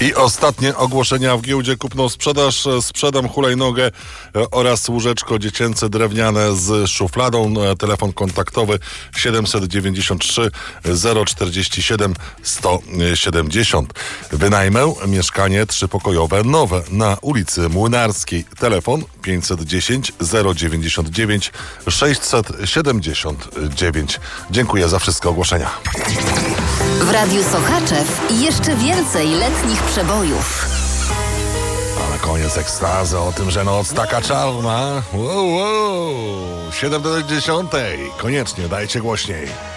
I ostatnie ogłoszenia w giełdzie kupno-sprzedaż. Sprzedam hulajnogę oraz łóżeczko dziecięce drewniane z szufladą. Telefon kontaktowy 793 047 170. Wynajmę mieszkanie trzypokojowe nowe na ulicy Młynarskiej. Telefon 510 099 679. Dziękuję za wszystkie ogłoszenia. W Radiu Sochaczew jeszcze więcej letnich przebojów. A na koniec ekstazy o tym, że noc taka czarna. 7 do 10. Koniecznie dajcie głośniej.